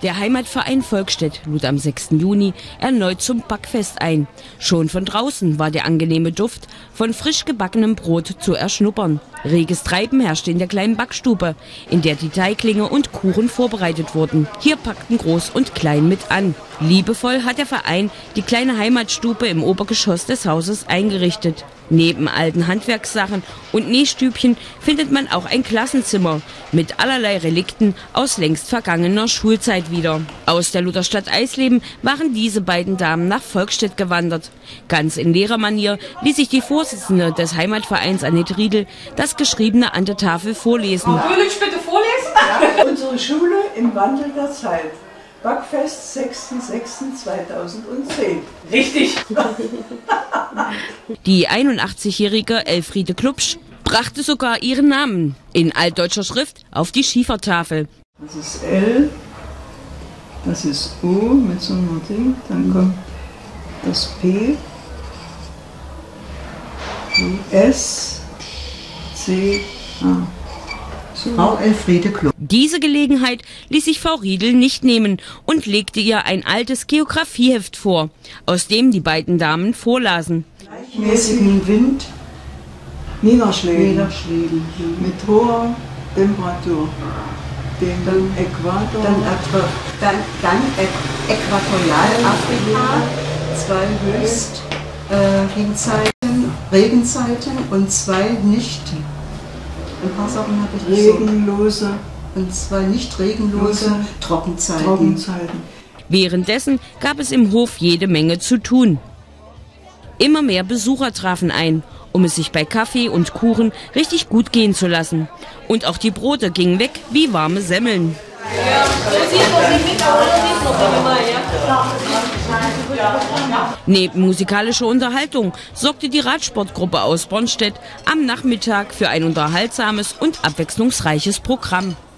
Der Heimatverein Volkstedt lud am 6. Juni erneut zum Backfest ein. Schon von draußen war der angenehme Duft von frisch gebackenem Brot zu erschnuppern. Reges Treiben herrschte in der kleinen Backstube, in der die Teiglinge und Kuchen vorbereitet wurden. Hier packten Groß und Klein mit an. Liebevoll hat der Verein die kleine Heimatstube im Obergeschoss des Hauses eingerichtet. Neben alten Handwerkssachen und Nähstübchen findet man auch ein Klassenzimmer mit allerlei Relikten aus längst vergangener Schulzeit wieder. Aus der Lutherstadt Eisleben waren diese beiden Damen nach Volkstedt gewandert. Ganz in Lehrermanier ließ sich die Vorsitzende des Heimatvereins Annette Riedel das Geschriebene an der Tafel vorlesen. Will ich bitte vorlesen? Ja. Unsere Schule im Wandel der Zeit. Backfest 6.6.2010. Richtig. Die 81-jährige Elfriede Klubsch brachte sogar ihren Namen in altdeutscher Schrift auf die Schiefertafel. Das ist L, das ist U mit so einem Ding, dann kommt das P, S, C, A. Frau Elfriede Klubsch. Diese Gelegenheit ließ sich Frau Riedel nicht nehmen und legte ihr ein altes Geografieheft vor, aus dem die beiden Damen vorlasen. Gleichmäßigen Wind, Niederschlägen mit hoher Temperatur, dem Äquator, Dann Äquatorialafrika, 2 Regenzeiten und 2 nicht. Ein paar Sachen habe ich regenlose und 2 nicht regenlose Trockenzeiten. Währenddessen gab es im Hof jede Menge zu tun. Immer mehr Besucher trafen ein, um es sich bei Kaffee und Kuchen richtig gut gehen zu lassen. Und auch die Brote gingen weg wie warme Semmeln. Neben musikalischer Unterhaltung sorgte die Radsportgruppe aus Bornstedt am Nachmittag für ein unterhaltsames und abwechslungsreiches Programm.